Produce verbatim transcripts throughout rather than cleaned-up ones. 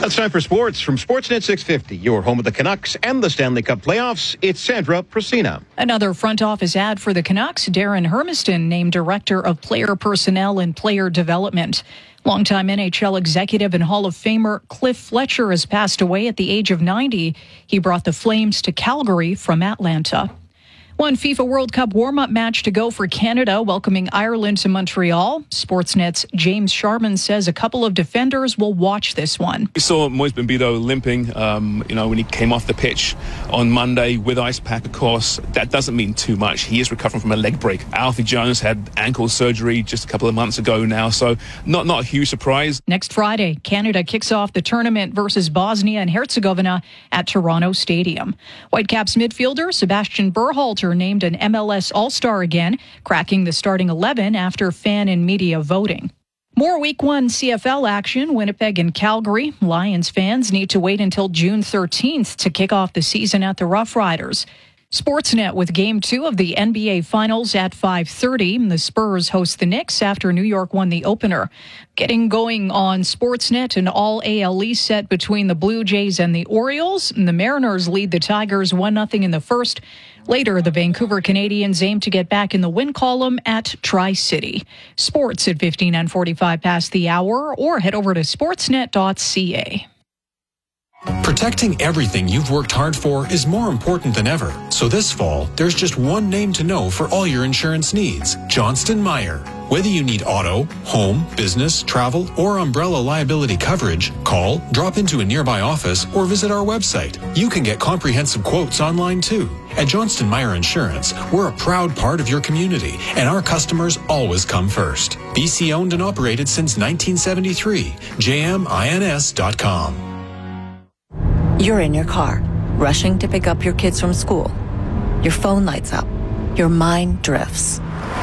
It's time for sports from Sportsnet six fifty, your home of the Canucks and the Stanley Cup playoffs. It's Sandra Prasina. Another front office ad for the Canucks. Darren Hermiston named Director of Player Personnel and Player Development. Longtime N H L executive and Hall of Famer Cliff Fletcher has passed away at the age of ninety. He brought the Flames to Calgary from Atlanta. One FIFA World Cup warm-up match to go for Canada, welcoming Ireland to Montreal. Sportsnet's James Sharman says a couple of defenders will watch this one. We saw Moise Bimbido limping, um, you know, when he came off the pitch on Monday with ice pack, of course. That doesn't mean too much. He is recovering from a leg break. Alfie Jones had ankle surgery just a couple of months ago now, so not, not a huge surprise. Next Friday, Canada kicks off the tournament versus Bosnia and Herzegovina at Toronto Stadium. Whitecaps midfielder Sebastian Berhalter named an M L S All-Star again, cracking the starting eleven after fan and media voting. More Week one C F L action, Winnipeg and Calgary. Lions fans need to wait until June thirteenth to kick off the season at the Rough Riders. Sportsnet with Game two of the N B A Finals at five thirty. The Spurs host the Knicks after New York won the opener. Getting going on Sportsnet, an all-A L East set between the Blue Jays and the Orioles. The Mariners lead the Tigers one nothing in the first. Later, the Vancouver Canadians aim to get back in the win column at Tri-City. Sports at fifteen and forty-five past the hour, or head over to sportsnet dot c a. Protecting everything you've worked hard for is more important than ever. So this fall, there's just one name to know for all your insurance needs: Johnston Meyer. Whether you need auto, home, business, travel, or umbrella liability coverage, call, drop into a nearby office, or visit our website. You can get comprehensive quotes online too. At Johnston Meyer Insurance, we're a proud part of your community, and our customers always come first. B C owned and operated since nineteen seventy-three. J M I N S dot com. You're in your car, rushing to pick up your kids from school. Your phone lights up. Your mind drifts.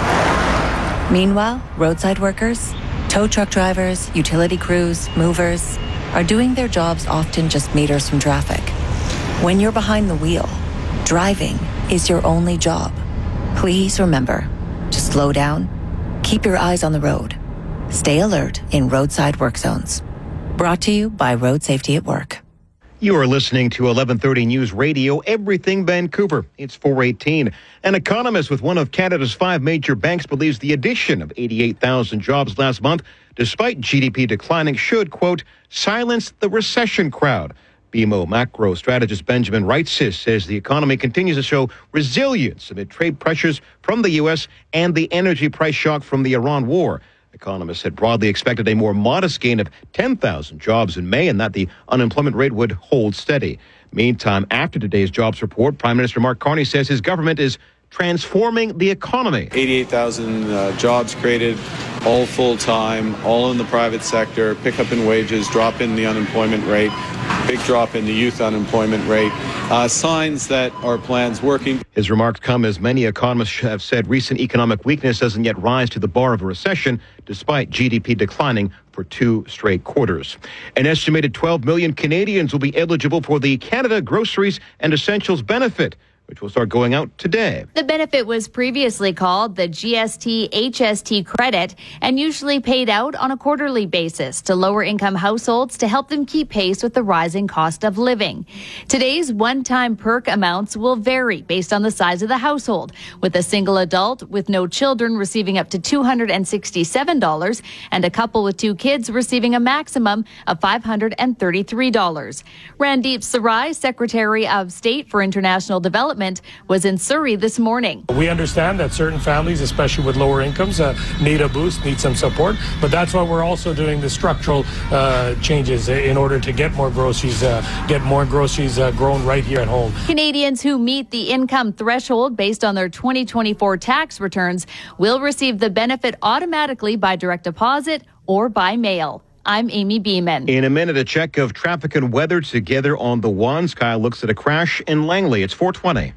Meanwhile, roadside workers, tow truck drivers, utility crews, movers are doing their jobs often just meters from traffic. When you're behind the wheel, driving is your only job. Please remember to slow down, keep your eyes on the road, stay alert in roadside work zones. Brought to you by Road Safety at Work. You are listening to eleven thirty News Radio, Everything Vancouver. It's four eighteen. An economist with one of Canada's five major banks believes the addition of eighty-eight thousand jobs last month, despite G D P declining, should, quote, silence the recession crowd. B M O macro strategist Benjamin Wrightsis says the economy continues to show resilience amid trade pressures from the U S and the energy price shock from the Iran war. Economists had broadly expected a more modest gain of ten thousand jobs in May and that the unemployment rate would hold steady. Meantime, after today's jobs report, Prime Minister Mark Carney says his government is transforming the economy. eighty-eight thousand uh, jobs created, all full-time, all in the private sector, pickup in wages, drop in the unemployment rate, big drop in the youth unemployment rate, uh, signs that our plan's working. His remarks come as many economists have said recent economic weakness doesn't yet rise to the bar of a recession, despite G D P declining for two straight quarters. An estimated twelve million Canadians will be eligible for the Canada Groceries and Essentials benefit, which will start going out today. The benefit was previously called the G S T H S T credit and usually paid out on a quarterly basis to lower-income households to help them keep pace with the rising cost of living. Today's one-time perk amounts will vary based on the size of the household, with a single adult with no children receiving up to two hundred sixty-seven dollars and a couple with two kids receiving a maximum of five hundred thirty-three dollars. Randeep Sarai, Secretary of State for International Development, was in Surrey this morning. We understand that certain families, especially with lower incomes, uh, need a boost, need some support, but that's why we're also doing the structural uh, changes in order to get more groceries, uh, get more groceries uh, grown right here at home. Canadians who meet the income threshold based on their twenty twenty-four tax returns will receive the benefit automatically by direct deposit or by mail. I'm Amy Beeman. In a minute, a check of traffic and weather together on the one. Sky looks at a crash in Langley. It's four twenty.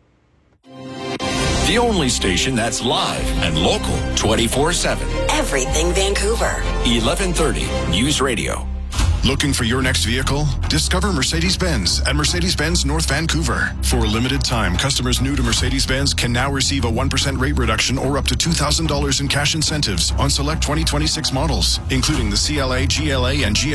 The only station that's live and local twenty-four seven. Everything Vancouver. eleven thirty News Radio. Looking for your next vehicle? Discover Mercedes-Benz at Mercedes-Benz North Vancouver. For a limited time, customers new to Mercedes-Benz can now receive a one percent rate reduction or up to two thousand dollars in cash incentives on select twenty twenty-six models, including the C L A, G L A, and G